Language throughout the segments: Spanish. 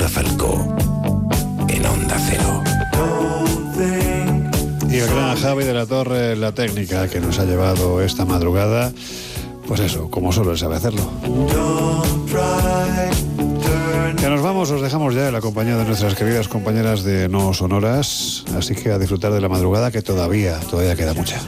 Laura Falcó en Onda Cero. Y el gran Javi de la Torre, la técnica que nos ha llevado esta madrugada, pues eso, como solo él sabe hacerlo. Que nos vamos, os dejamos ya en la compañía de nuestras queridas compañeras de No Sonoras, así que a disfrutar de la madrugada, que todavía queda mucha.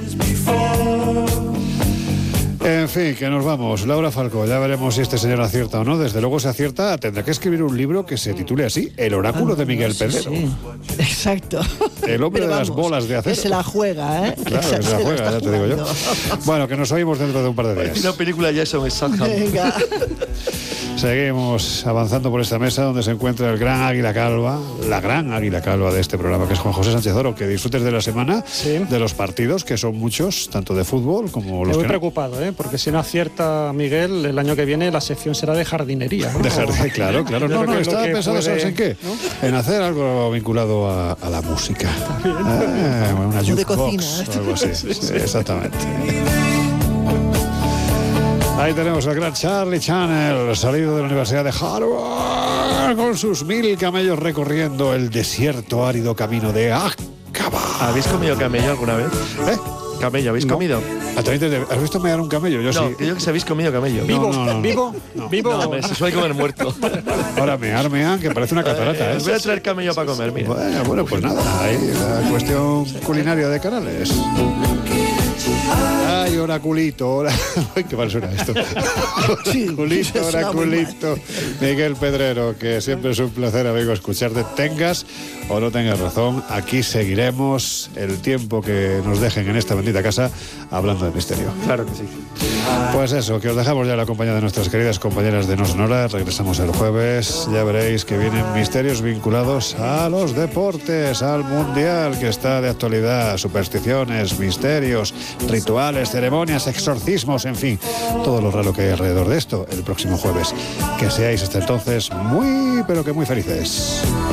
En fin, que nos vamos. Laura Falcó, ya veremos si este señor acierta o no. Desde luego, si acierta, tendrá que escribir un libro que se titule así: El oráculo de Miguel Pedrero. Sí. Exacto. El hombre de las bolas de acero. Que se la juega, ¿eh? Claro, que se la juega, ya te digo yo. Bueno, que nos oímos dentro de un par de días. Una película ya son exactas. Venga. Seguimos avanzando por esta mesa donde se encuentra el gran águila calva, la gran águila calva de este programa, que es Juan José Sánchez Oro. Que disfrutes de la semana, de los partidos, que son muchos, tanto de fútbol como los Estoy que preocupado, porque si no acierta Miguel, el año que viene la sección será de jardinería, ¿no? De jardinería, claro. No, estaba pensando, ¿sabes en qué? ¿No? En hacer algo vinculado a la música. Una de cocina. O algo así. Sí, exactamente. Ahí tenemos al gran Charlie Channel, salido de la Universidad de Harvard, con sus 1000 camellos recorriendo el desierto árido camino de Aqaba. ¿Habéis comido camello alguna vez? ¿Camello habéis comido? ¿Has visto mear un camello? Yo no, sí. que yo que si habéis comido camello. ¿Vivo? No. ¿Vivo? No, se suele comer muerto. Ahora mear, que parece una catarata. Voy a traer camello para comer, mira. Bueno, pues nada, ahí la cuestión culinaria de Canales. Ay, oraculito, Ay, qué mal suena esto. Oraculito, oraculito. Miguel Pedrero, que siempre es un placer, amigo, escucharte. Tengas o no tengas razón, aquí seguiremos el tiempo que nos dejen en esta bendita casa hablando de misterio. Claro que sí. Pues eso, que os dejamos ya la compañía de nuestras queridas compañeras de No Sonora. Regresamos el jueves, ya veréis que vienen misterios vinculados a los deportes, al mundial que está de actualidad, supersticiones, misterios, rituales, ceremonias, exorcismos, en fin, todo lo raro que hay alrededor de esto el próximo jueves. Que seáis hasta entonces muy, pero que muy felices.